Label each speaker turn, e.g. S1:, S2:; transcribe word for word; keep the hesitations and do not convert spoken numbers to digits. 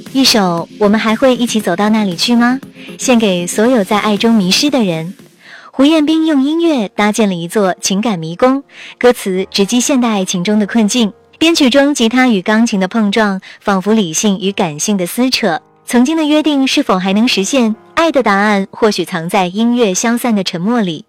S1: 一首《我们还会一起走到那里去吗》，献给所有在爱中迷失的人。胡彦斌用音乐搭建了一座情感迷宫，歌词直击现代爱情中的困境，编曲中吉他与钢琴的碰撞，仿佛理性与感性的撕扯。曾经的约定是否还能实现？爱的答案或许藏在音乐消散的沉默里。